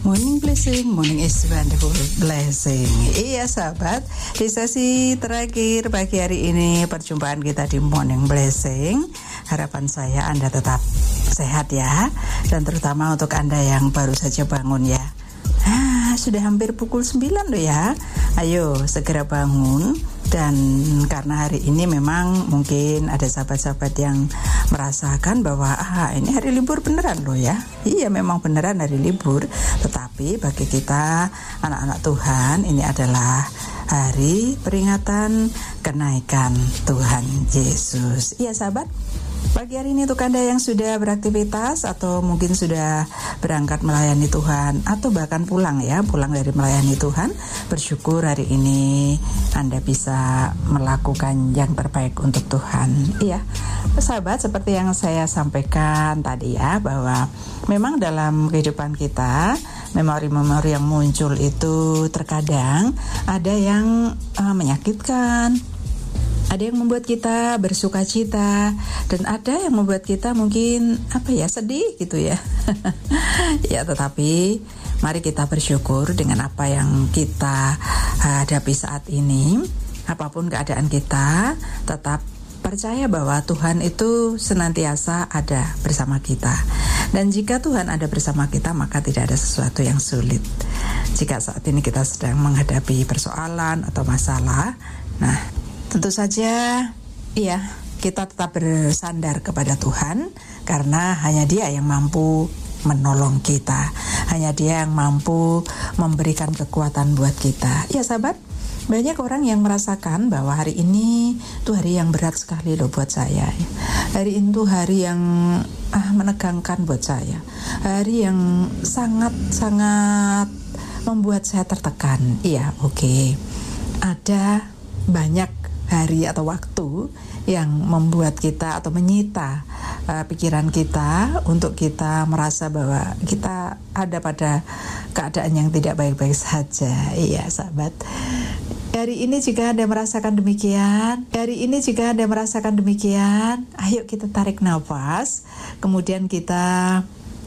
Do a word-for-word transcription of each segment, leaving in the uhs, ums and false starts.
Morning blessing, morning is wonderful blessing. Iya sahabat, di sesi terakhir pagi hari ini perjumpaan kita di morning blessing. Harapan saya Anda tetap sehat ya, dan terutama untuk Anda yang baru saja bangun ya. Ah, sudah hampir pukul sembilan loh ya. Ayo segera bangun. Dan karena hari ini memang mungkin ada sahabat-sahabat yang merasakan bahwa ah ini hari libur beneran loh ya. Iya memang beneran hari libur. Tetapi bagi kita anak-anak Tuhan ini adalah hari peringatan kenaikan Tuhan Yesus. Iya sahabat, pagi hari ini untuk Anda yang sudah beraktivitas atau mungkin sudah berangkat melayani Tuhan atau bahkan pulang ya, pulang dari melayani Tuhan, bersyukur hari ini Anda bisa melakukan yang terbaik untuk Tuhan. Iya, sahabat, seperti yang saya sampaikan tadi ya, bahwa memang dalam kehidupan kita memori-memori yang muncul itu terkadang ada yang uh, menyakitkan, ada yang membuat kita bersuka cita, dan ada yang membuat kita mungkin apa ya sedih gitu ya. Ya tetapi mari kita bersyukur dengan apa yang kita hadapi saat ini. Apapun keadaan kita, tetap percaya bahwa Tuhan itu senantiasa ada bersama kita. Dan jika Tuhan ada bersama kita, maka tidak ada sesuatu yang sulit. Jika saat ini kita sedang menghadapi persoalan atau masalah, nah tentu saja, iya, kita tetap bersandar kepada Tuhan, karena hanya Dia yang mampu menolong kita. Hanya Dia yang mampu memberikan kekuatan buat kita. Ya sahabat, banyak orang yang merasakan bahwa hari ini itu hari yang berat sekali loh buat saya. Hari ini tuh hari yang ah, menegangkan buat saya. Hari yang sangat-sangat membuat saya tertekan. Iya, oke. Okay. Ada banyak hari atau waktu yang membuat kita atau menyita uh, pikiran kita untuk kita merasa bahwa kita ada pada keadaan yang tidak baik-baik saja. Iya sahabat, hari ini jika Anda merasakan demikian, hari ini jika Anda merasakan demikian, ayo kita tarik nafas, kemudian kita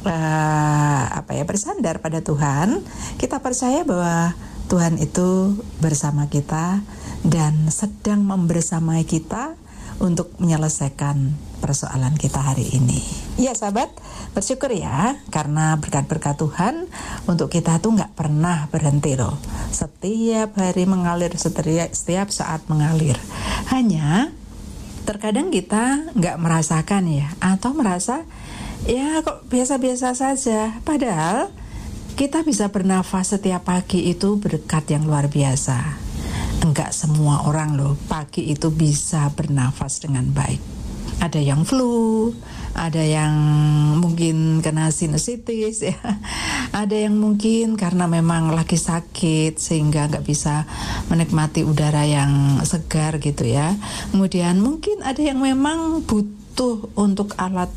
uh, apa ya bersandar pada Tuhan. Kita percaya bahwa Tuhan itu bersama kita dan sedang membersamai kita untuk menyelesaikan persoalan kita hari ini. Ya sahabat, bersyukur ya, karena berkat-berkat Tuhan untuk kita tuh gak pernah berhenti loh. Setiap hari mengalir, setiap, setiap saat mengalir. Hanya terkadang kita gak merasakan ya, atau merasa ya kok biasa-biasa saja. Padahal kita bisa bernafas setiap pagi itu berkat yang luar biasa. Enggak semua orang loh pagi itu bisa bernafas dengan baik. Ada yang flu, ada yang mungkin kena sinusitis ya. Ada yang mungkin karena memang lagi sakit sehingga enggak bisa menikmati udara yang segar gitu ya. Kemudian mungkin ada yang memang butuh untuk alat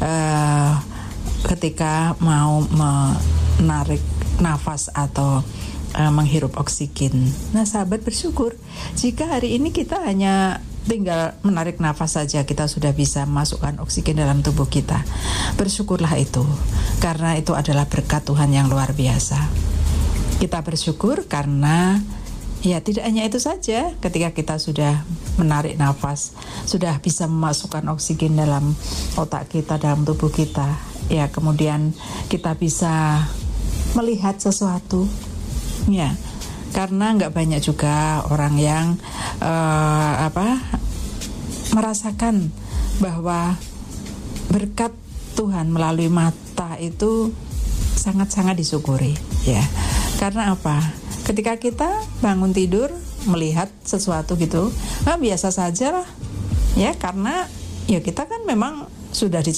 uh, ketika mau menarik nafas atau Uh, menghirup oksigen. Nah sahabat, bersyukur jika hari ini kita hanya tinggal menarik nafas saja, kita sudah bisa masukkan oksigen dalam tubuh kita. Bersyukurlah itu, karena itu adalah berkat Tuhan yang luar biasa. Kita bersyukur karena ya tidak hanya itu saja, ketika kita sudah menarik nafas, sudah bisa memasukkan oksigen dalam otak kita, dalam tubuh kita, ya kemudian kita bisa melihat sesuatu. Ya, karena nggak banyak juga orang yang uh, apa merasakan bahwa berkat Tuhan melalui mata itu sangat-sangat disyukuri. Ya, karena apa? Ketika kita bangun tidur melihat sesuatu gitu, nah biasa saja lah. Ya, karena ya kita kan memang sudah di